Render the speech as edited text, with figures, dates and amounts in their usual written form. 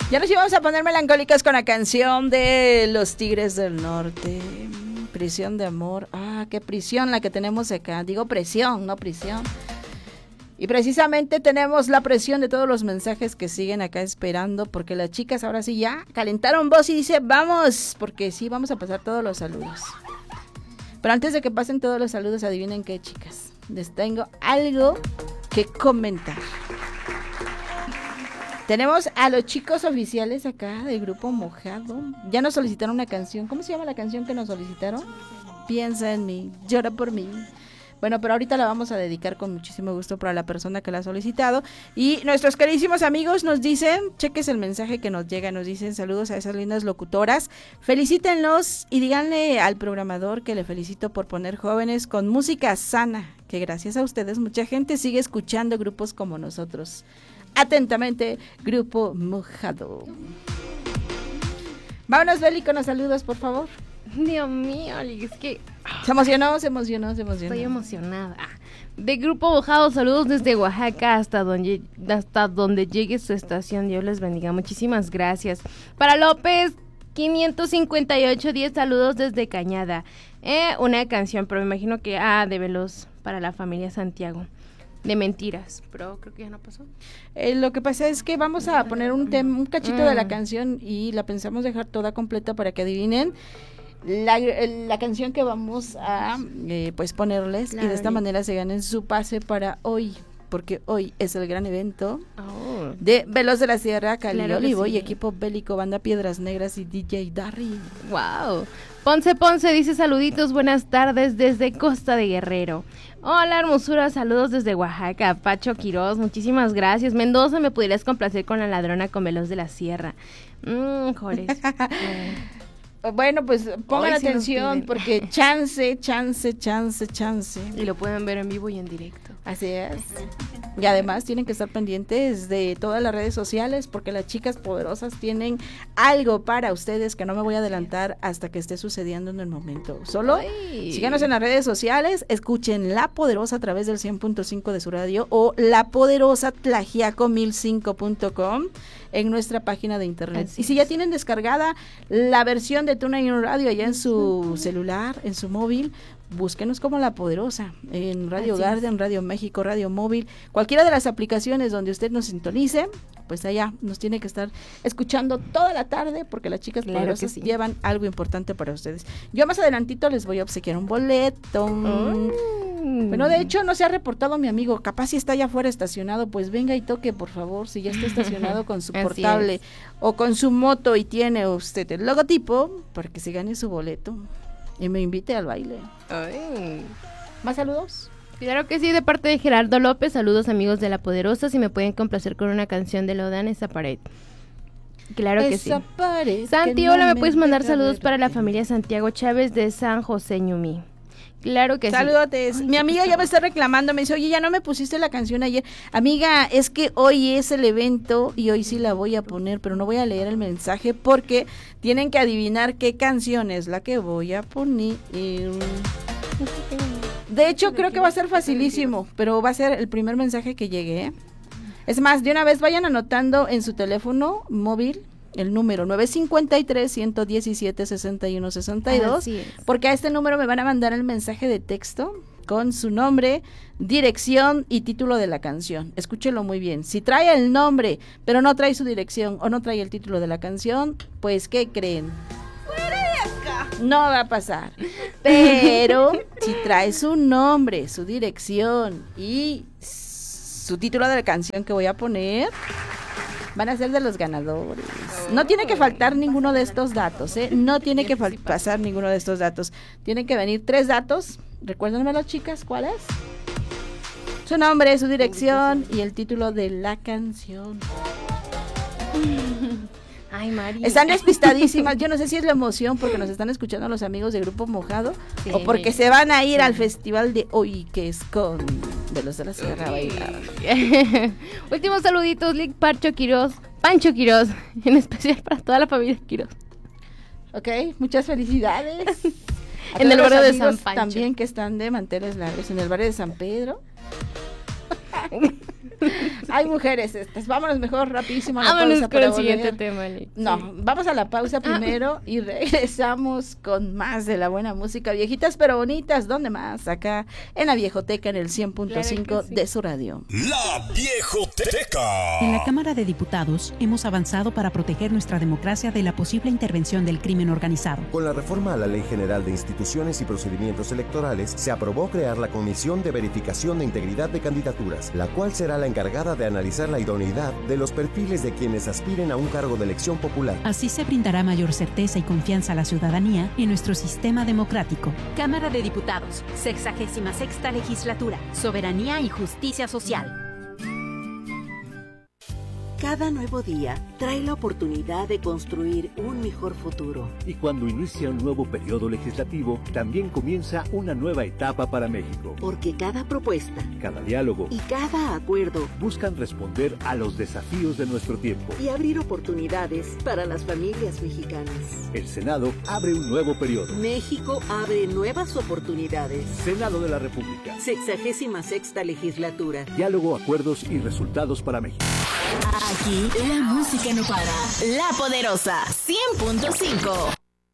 Ya nos íbamos a poner melancólicos con la canción de Los Tigres del Norte. Prisión de amor. Ah, qué prisión la que tenemos acá. Digo presión, no prisión. Y precisamente tenemos la presión de todos los mensajes que siguen acá esperando, porque las chicas ahora sí ya calentaron voz y dice, vamos, porque sí, vamos a pasar todos los saludos. Pero antes de que pasen todos los saludos, adivinen qué, chicas. Les tengo algo que comentar. Tenemos a los chicos oficiales acá del Grupo Mojado. Ya nos solicitaron una canción. ¿Cómo se llama la canción que nos solicitaron? Piensa en mí, llora por mí. Bueno, pero ahorita la vamos a dedicar con muchísimo gusto para la persona que la ha solicitado. Y nuestros queridísimos amigos nos dicen, cheques el mensaje que nos llega, nos dicen saludos a esas lindas locutoras. Felicítenlos y díganle al programador que le felicito por poner jóvenes con música sana, que gracias a ustedes mucha gente sigue escuchando grupos como nosotros. Atentamente, Grupo Mojado. Vámonos, Beli, con los saludos, por favor. Dios mío, es que... Se emocionó. Estoy emocionada. De Grupo Mojado, saludos desde Oaxaca hasta donde llegue su estación. Dios les bendiga. Muchísimas gracias. Para López, 558, saludos desde Cañada. Una canción, pero me imagino que... de Veloz, para la familia Santiago. De mentiras, pero creo que ya no pasó. Lo que pasa es que vamos a poner un cachito de la canción y la pensamos dejar toda completa para que adivinen la canción que vamos a pues ponerles, claro, y de esta manera se ganen su pase para hoy, porque hoy es el gran evento de Veloz de la Sierra, Cali, claro, Olivo, sí, y equipo bélico, banda Piedras Negras y DJ Darry. Wow. Ponce dice saluditos, buenas tardes desde Costa de Guerrero. Hola hermosura, saludos desde Oaxaca. Pacho Quiroz, muchísimas gracias. Mendoza, me pudieras complacer con La Ladrona con Veloz de la Sierra. Joles. Bueno, pues pongan atención porque chance. Y lo pueden ver en vivo y en directo. Así es. Y además tienen que estar pendientes de todas las redes sociales porque las chicas poderosas tienen algo para ustedes que no me voy a adelantar hasta que esté sucediendo en el momento. Solo síganos en las redes sociales, escuchen La Poderosa a través del 100.5 de su radio o La Poderosa Tlaxiaco 1005.com en nuestra página de internet. Así y si ya tienen descargada la versión de TuneIn Radio allá en su celular, en su móvil, búsquenos como La Poderosa en Radio Garden, Radio México, Radio Móvil, cualquiera de las aplicaciones donde usted nos sintonice, pues allá nos tiene que estar escuchando toda la tarde porque las chicas poderosas llevan algo importante para ustedes. Yo más adelantito les voy a obsequiar un boleto. Bueno, de hecho no se ha reportado mi amigo, capaz si está allá afuera estacionado, pues venga y toque por favor, si ya está estacionado con su portable o con su moto y tiene usted el logotipo, para que se gane su boleto y me invite al baile. ¿Más saludos? Claro que sí, de parte de Gerardo López, saludos amigos de La Poderosa, si me pueden complacer con una canción de Lodan, Esa Pared. Claro que sí. Santi, hola, ¿me puedes mandar saludos para la familia Santiago Chávez de San José Ñumí? Claro que Saludotes. Mi amiga ya me está reclamando, me dice, oye, ya no me pusiste la canción ayer. Amiga, es que hoy es el evento y hoy sí la voy a poner, pero no voy a leer el mensaje porque tienen que adivinar qué canción es la que voy a poner. De hecho, creo que va a ser facilísimo, pero va a ser el primer mensaje que llegue, ¿eh? Es más, de una vez vayan anotando en su teléfono móvil el número 953-117-6162, porque a este número me van a mandar el mensaje de texto con su nombre, dirección y título de la canción. Escúchelo muy bien. Si trae el nombre, pero no trae su dirección o no trae el título de la canción, pues ¿qué creen? ¡Fuera de acá! No va a pasar. Pero si trae su nombre, su dirección y su título de la canción que voy a poner, van a ser de los ganadores. No tiene que faltar ninguno de estos datos, ¿eh? No tiene que pasar ninguno de estos datos. Tienen que venir 3 datos. Recuérdenmelo, chicas, ¿cuál es? Su nombre, su dirección y el título de la canción. Ay, María. Están despistadísimas. Yo no sé si es la emoción porque nos están escuchando los amigos de Grupo Mojado, o porque se van a ir al festival de hoy, que es con Veloz de la Sierra a bailar. Últimos saluditos, Pancho Quiroz, en especial para toda la familia Quiroz. Ok, muchas felicidades. En el barrio de San Pancho. También que están de manteles largos, en el barrio de San Pedro. Hay mujeres estas. Vámonos mejor rapidísimo a la Vámonos pausa con el para siguiente volver. tema, Alex. No, Sí. vamos a la pausa primero y regresamos con más de la buena música, viejitas pero bonitas. ¿Dónde más? Acá en la Viejoteca, en el 100.5 Claro que sí. de su radio. La Viejoteca. En la Cámara de Diputados hemos avanzado para proteger nuestra democracia de la posible intervención del crimen organizado. Con la reforma a la Ley General de Instituciones y Procedimientos Electorales, se aprobó crear la Comisión de Verificación de Integridad de Candidaturas, la cual será la encargada de analizar la idoneidad de los perfiles de quienes aspiren a un cargo de elección popular. Así se brindará mayor certeza y confianza a la ciudadanía en nuestro sistema democrático. Cámara de Diputados, 66ª Legislatura, Soberanía y Justicia Social. Cada nuevo día trae la oportunidad de construir un mejor futuro. Y cuando inicia un nuevo periodo legislativo, también comienza una nueva etapa para México. Porque cada propuesta Cada diálogo y cada acuerdo buscan responder a los desafíos de nuestro tiempo. y abrir oportunidades para las familias mexicanas. El Senado abre un nuevo periodo. México abre nuevas oportunidades. Senado de la República. 66ª Legislatura. Diálogo, acuerdos y resultados para México. Aquí la música no para. La Poderosa 100.5.